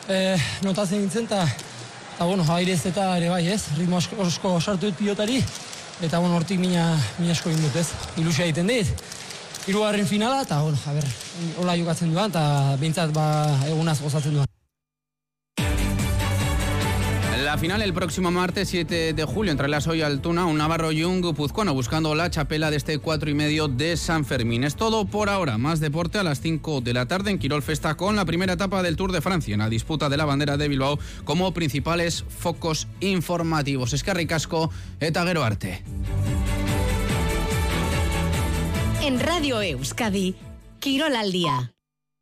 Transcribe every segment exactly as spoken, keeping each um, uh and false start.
e, notatzen nintzen, eta, eta bueno, airez eta ere bai, ez? Ritmo asko, asko sartu dut pilotari, eta bueno, hortik mina, mina asko indut, ez? Ilusia egiten dit. Hirugarren finala, eta bueno, a ber, hola jokatzen duan, eta behintzat ba, egunaz gozatzen duan. La final el próximo martes siete de julio entre la Soy Altuna, un Navarro y un guipuzcoano buscando la chapela de este cuatro y medio de San Fermín. Es todo por ahora. Más deporte a las cinco de la tarde en Quirol Festa con la primera etapa del Tour de Francia en la disputa de la bandera de Bilbao como principales focos informativos. Eskerrik asko eta gero arte. En Radio Euskadi, Quirol al día.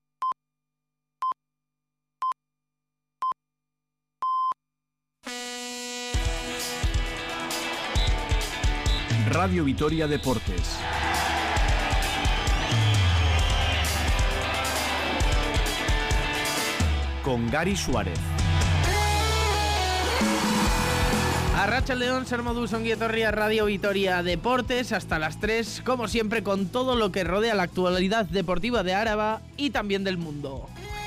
Radio Vitoria Deportes. Con Gary Suárez. Arratsaldeon, zer moduz ongi etorri a Radio Vitoria Deportes hasta las tres, como siempre con todo lo que rodea la actualidad deportiva de Araba y también del mundo.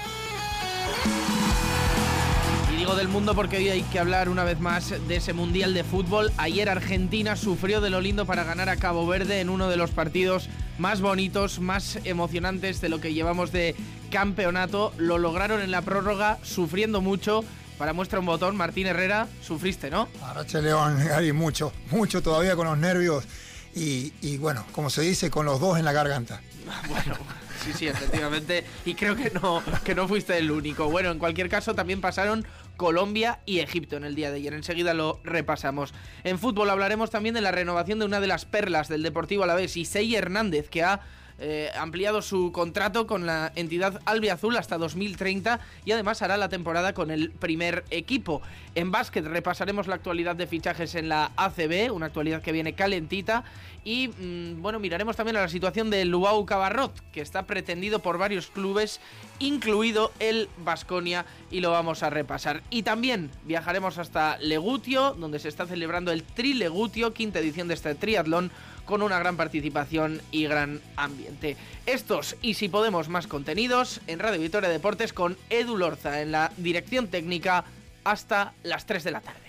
Y digo del mundo porque hoy hay que hablar una vez más de ese Mundial de Fútbol. Ayer Argentina sufrió de lo lindo para ganar a Cabo Verde en uno de los partidos más bonitos, más emocionantes de lo que llevamos de campeonato. Lo lograron en la prórroga, sufriendo mucho. Para muestra un botón, Martín Herrera, sufriste, ¿no? Arratsaldeon, Gary, mucho, mucho todavía con los nervios y, y bueno, como se dice, con los dos en la garganta. Bueno, sí, sí, efectivamente, y creo que no, que no fuiste el único. Bueno, en cualquier caso también pasaron Colombia y Egipto en el día de ayer, enseguida lo repasamos. En fútbol hablaremos también de la renovación de una de las perlas del Deportivo Alavés, Isei Hernández, que ha Eh, ampliado su contrato con la entidad albiazul hasta dos mil treinta y además hará la temporada con el primer equipo. En básquet repasaremos la actualidad de fichajes en la A C B, una actualidad que viene calentita y mmm, bueno, miraremos también a la situación de Luau Cabarrot, que está pretendido por varios clubes, incluido el Baskonia, y lo vamos a repasar. Y también viajaremos hasta Legutio, donde se está celebrando el Trilegutio, quinta edición de este triatlón, con una gran participación y gran ambiente. Estos y si podemos más contenidos en Radio Vitoria Deportes con Edu Lorza en la dirección técnica hasta las tres de la tarde.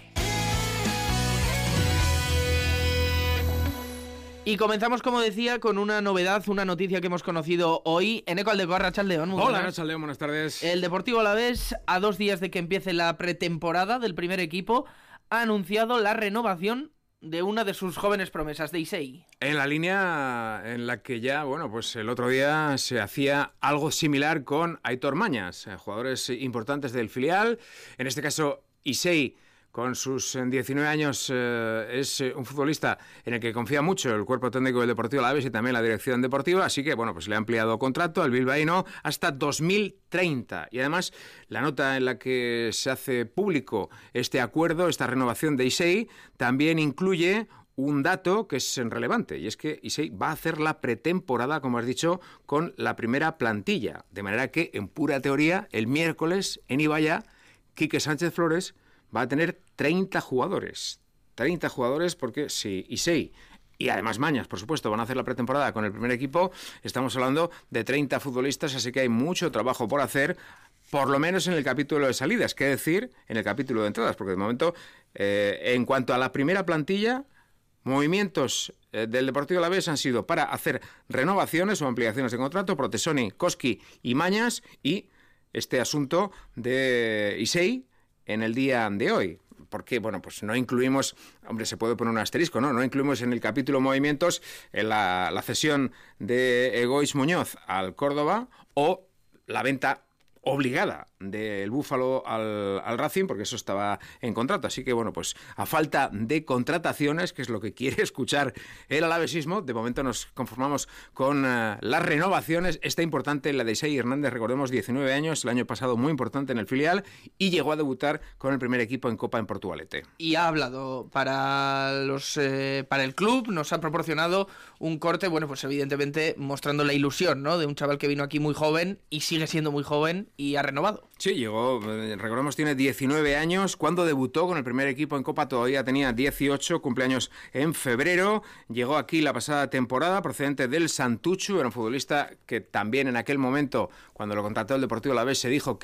Y comenzamos, como decía, con una novedad, una noticia que hemos conocido hoy. Eneco Aldeco, Arratsaldeon. Hola, Arratsaldeon, buenas tardes. El Deportivo Alavés, a dos días de que empiece la pretemporada del primer equipo, ha anunciado la renovación de una de sus jóvenes promesas, de Isei. En la línea en la que ya, bueno, pues el otro día se hacía algo similar con Aitor Mañas, jugadores importantes del filial. En este caso, Isei, con sus diecinueve años, eh, es un futbolista en el que confía mucho el cuerpo técnico del Deportivo Alavés y también la dirección deportiva, así que, bueno, pues le ha ampliado contrato al bilbaíno hasta dos mil treinta. Y además, la nota en la que se hace público este acuerdo, esta renovación de Isei, también incluye un dato que es relevante, y es que Isei va a hacer la pretemporada, como has dicho, con la primera plantilla, de manera que, en pura teoría, el miércoles en Ibaya, Quique Sánchez Flores va a tener treinta jugadores. treinta jugadores porque si Isei y además Mañas, por supuesto, van a hacer la pretemporada con el primer equipo, estamos hablando de treinta futbolistas, así que hay mucho trabajo por hacer, por lo menos en el capítulo de salidas, que decir, en el capítulo de entradas, porque de momento, eh, en cuanto a la primera plantilla, movimientos eh, del Deportivo Alavés han sido para hacer renovaciones o ampliaciones de contrato, Protesoni, Koski y Mañas, y este asunto de Isei en el día de hoy. Porque, bueno, pues no incluimos, hombre, se puede poner un asterisco, ¿no? No incluimos en el capítulo movimientos en la, la cesión de Egois Muñoz al Córdoba o la venta obligada del Búfalo al, al Racing, porque eso estaba en contrato. Así que, bueno, pues a falta de contrataciones, que es lo que quiere escuchar el alavesismo, de momento nos conformamos con uh, las renovaciones. Esta importante, la de Isei Hernández, recordemos, diecinueve años, el año pasado muy importante en el filial, y llegó a debutar con el primer equipo en Copa en Portugalete. Y ha hablado para los eh, para el club, nos ha proporcionado un corte, bueno, pues evidentemente mostrando la ilusión, ¿no?, de un chaval que vino aquí muy joven y sigue siendo muy joven y ha renovado. Sí, llegó, recordemos, tiene diecinueve años. Cuando debutó con el primer equipo en Copa todavía tenía dieciocho, cumpleaños en febrero. Llegó aquí la pasada temporada procedente del Santuchu, era un futbolista que también en aquel momento, cuando lo contrató el Deportivo Alavés, se dijo que